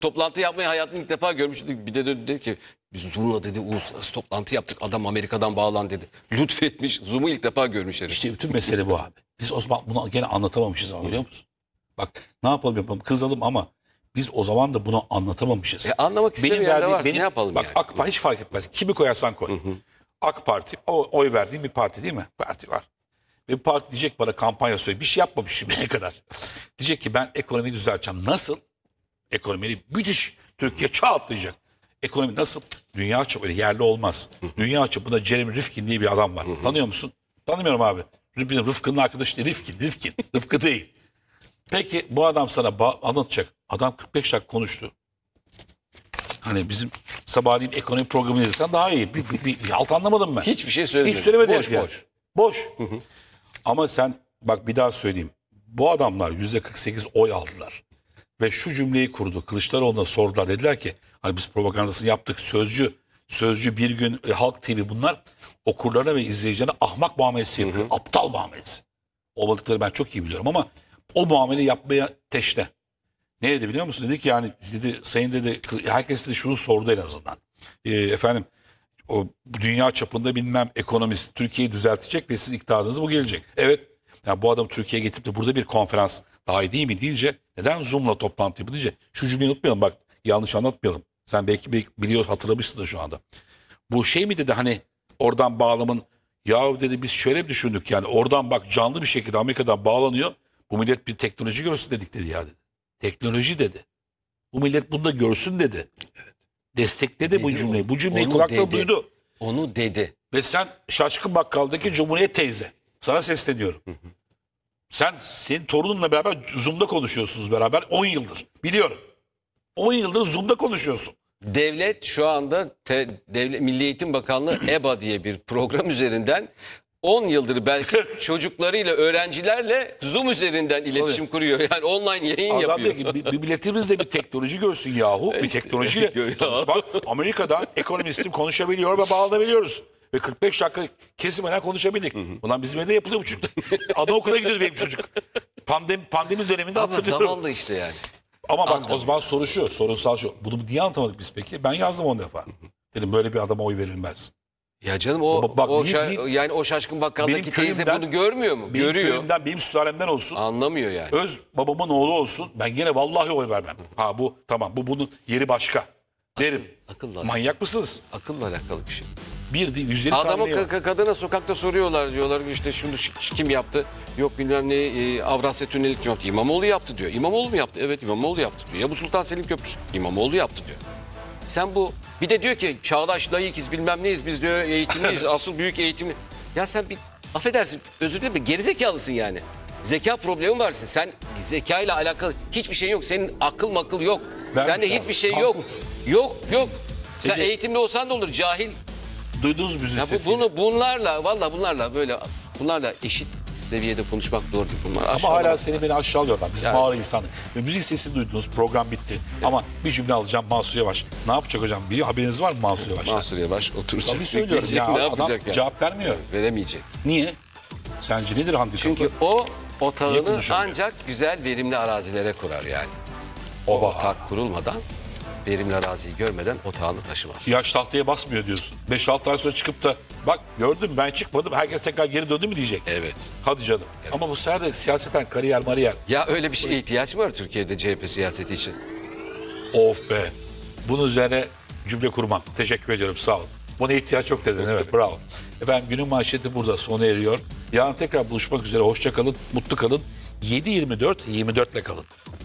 Toplantı yapmayı hayatımda ilk defa görmüştük. Bir de dedi ki biz Zoom'la dedi uluslararası toplantı yaptık. Adam Amerika'dan bağlan dedi. Lütfetmiş. Zoom'u ilk defa görmüş herif. İşte bütün mesele bu abi. Biz o zaman bunu gene anlatamamışız ama biliyor musun? Bak ne yapalım kızalım ama biz o zaman da bunu anlatamamışız. Anlamak istemeyen de var. Ne yapalım bak, yani? AK Parti hiç fark etmez. Kimi koyarsan koy. AK Parti oy verdiğim bir parti değil mi? Parti var. Ve bu parti diyecek bana kampanya söylüyor. Bir şey yapmamış şimdiye kadar. Diyecek ki ben ekonomiyi düzelteceğim. Nasıl? Ekonomiyi müthiş. Türkiye çağ atlayacak. Ekonomi nasıl? Dünya çapında yerli olmaz. Dünya çapında Jeremy Rifkin diye bir adam var. Tanıyor musun? Tanımıyorum abi. Rıfkı'nın arkadaşı değil. Rifkin. Rıfkı değil. Peki bu adam sana anlatacak. Adam 45 dakika konuştu. Hani bizim sabahleyin ekonomi programını izlesen daha iyi. Bir halt anlamadım ben. Hiçbir şey söylemedi. Hiç söylemedi. Boş yani. boş. Boş. Ama sen bak bir daha söyleyeyim. Bu adamlar %48 oy aldılar. Ve şu cümleyi kurdu. Kılıçdaroğlu'na sordular. Dediler ki hani biz propagandasını yaptık. Sözcü bir gün Halk TV bunlar okurlarına ve izleyicilerine ahmak muamelesi yapıyor. Aptal muamelesi. Olmadıkları ben çok iyi biliyorum ama o muamele yapmaya teşne. Ne dedi biliyor musun? Dedi ki yani dedi, sayın dedi herkes de şunu sordu en azından. Efendim o dünya çapında bilmem ekonomist Türkiye'yi düzeltecek ve siz iktidarınız bu gelecek. Evet. Yani bu adam Türkiye'ye getirip de burada bir konferans daha iyi değil mi deyince neden Zoom'la toplantı yapı deyince şu cümleyi unutmayalım bak yanlış anlatmayalım. Sen belki biliyor hatırlamışsın da şu anda. Bu şey mi dedi hani oradan bağlamın ya dedi biz şöyle bir düşündük yani oradan bak canlı bir şekilde Amerika'dan bağlanıyor. Bu millet bir teknoloji görsün dedik dedi ya dedi. Teknoloji dedi. Bu millet bunu da görsün dedi. Evet. Destekledi Dedi bu cümleyi. Bu cümleyi onu kulakla dedi. duydu. Onu dedi. Ve sen Şaşkın Bakkal'daki Cumhuriyet teyze. Sana sesleniyorum. Senin torununla beraber Zoom'da konuşuyorsunuz beraber 10 yıldır. Biliyorum. 10 yıldır Zoom'da konuşuyorsun. Devlet şu anda Milli Eğitim Bakanlığı EBA diye bir program üzerinden 10 yıldır belki çocuklarıyla, öğrencilerle Zoom üzerinden iletişim kuruyor. Yani online yayın Adam yapıyor. diyor ki bir milletimiz de bir teknoloji görsün yahu. Bir teknolojiyle konuşmak. Amerika'da ekonomistim konuşabiliyor ve bağlanabiliyoruz. Ve 45 dakika kesilmeden konuşabildik. Ulan bizim evde yapılıyor bu çocuk. Anaokula gidiyordu benim çocuk. Pandemi döneminde Ama hatırlıyorum. zavallı işte yani. Ama bak Anladım. o zaman sorunsal şu. Bunu niye anlatamadık biz peki? Ben yazdım 10 defa. Dedim böyle bir adama oy verilmez. Ya canım Bak, yani o Şaşkın Bakkal'daki benim teyze köyümden- bunu görmüyor mu? Benim Görüyor. köyümden, benim sülalemden olsun. Anlamıyor yani. Öz babamın oğlu olsun. Ben yine vallahi oy vermem. Ha bu tamam bunun yeri başka. Derim. Akıllı. Manyak mısınız? Akılla alakalı bir şey. Bir değil 150 Adamı tane var. kadına sokakta soruyorlar diyorlar işte şunu kim yaptı? Yok bilmem ne Avrasya Tüneli yok. İmamoğlu yaptı diyor. İmamoğlu mu yaptı? Evet İmamoğlu yaptı diyor. Ya bu Sultan Selim Köprüsü İmamoğlu yaptı diyor. Sen bu bir de diyor ki çağdaş layıkız bilmem neyiz biz diyor eğitimliyiz asıl büyük eğitimli. Ya sen bir affedersin özür dilerim gerizekalısın yani. Zeka problemi varsın. Sen zekayla alakalı hiçbir şey yok. Senin akıl yok. Vermiş Sende abi. hiçbir şey Tankut. yok. Yok. Sen Peki. eğitimli olsan da olur cahil. Duydunuz müziği Ya sesini. bunlarla eşit seviyede konuşmak doğru değil. Bunlar Ama aşağılama. hala seni beni aşağılıyorlar. Biz Yani. mağara insanı. Ve müzik sesini duydunuz. Program bitti. Ama bir cümle alacağım Mansur Yavaş. Ne yapacak hocam? Biliyor haberiniz var mı Mansur Yavaş'tan? Mansur Yavaş oturacak. Tabii söylüyorum ya. Ne Adam yapacak ya? cevap vermiyor. Veremeyecek. Niye? Sence nedir handikapı? Çünkü o Niye otağını konuşamıyor? ancak güzel verimli arazilere kurar yani. O Oba. otak kurulmadan verimli araziyi görmeden otağını taşımaz. Yaş tahtaya basmıyor diyorsun. 5-6 ay sonra çıkıp da bak gördüm ben çıkmadım herkes tekrar geri döndü mü diyecek. Evet. Hadi canım. Ama bu sefer de siyaseten kariyer mariyer. Ya öyle bir şeye ihtiyaç mı var Türkiye'de CHP siyaseti için? Of be. Bunun üzerine cümle kurmam. Teşekkür ediyorum sağ ol. Buna ihtiyaç yok dedin evet bravo. Efendim günün manşeti burada sona eriyor. Yarın tekrar buluşmak üzere hoşça kalın, mutlu kalın. 7-24 ile kalın.